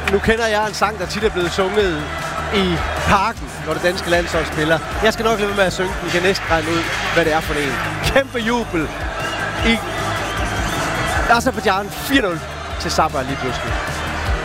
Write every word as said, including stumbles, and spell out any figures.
nu kender jeg en sang, der tit er blevet sunget i parken, når det danske landshold spiller. Jeg skal nok lade være med at synge den. I kan næsten regne ud, hvad det er for en. Kæmpe jubel i Aserbajdsjan fire nul til Sabah lige pludselig.